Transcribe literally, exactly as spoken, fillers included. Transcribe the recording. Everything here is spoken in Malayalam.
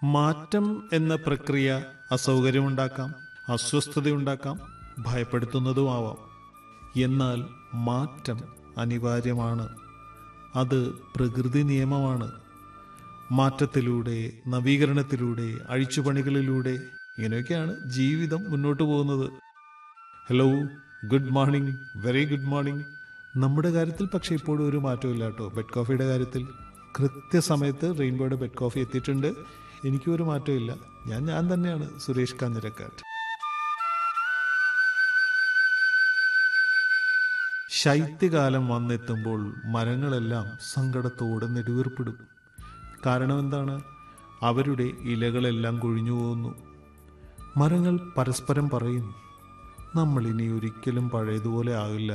മാറ്റം എന്ന പ്രക്രിയ അസൗകര്യമുണ്ടാക്കാം, അസ്വസ്ഥതയുണ്ടാക്കാം, ഭയപ്പെടുത്തുന്നതുമാവാം. എന്നാൽ മാറ്റം അനിവാര്യമാണ്. അത് പ്രകൃതി നിയമമാണ്. മാറ്റത്തിലൂടെ, നവീകരണത്തിലൂടെ, അഴിച്ചുപണികളിലൂടെ ഇങ്ങനെയൊക്കെയാണ് ജീവിതം മുന്നോട്ട് പോകുന്നത്. Hello, good morning, very good morning. നമ്മുടെ കാര്യത്തിൽ പക്ഷേ ഇപ്പോഴും ഒരു മാറ്റമില്ല കേട്ടോ. ബെഡ് കോഫിയുടെ കാര്യത്തിൽ കൃത്യസമയത്ത് റെയിൻബോയുടെ ബെഡ് കോഫി എത്തിയിട്ടുണ്ട്. എനിക്കും ഒരു മാറ്റമില്ല. ഞാൻ ഞാൻ തന്നെയാണ്, സുരേഷ് കാഞ്ഞിരക്കാട്ട്. ശൈത്യകാലം വന്നെത്തുമ്പോൾ മരങ്ങളെല്ലാം സങ്കടത്തോടെ നെടുവീർപ്പിടും. കാരണം എന്താണ്? അവരുടെ ഇലകളെല്ലാം കൊഴിഞ്ഞു പോകുന്നു. മരങ്ങൾ പരസ്പരം പറയും, നമ്മൾ ഇനി ഒരിക്കലും പഴയതുപോലെ ആകില്ല.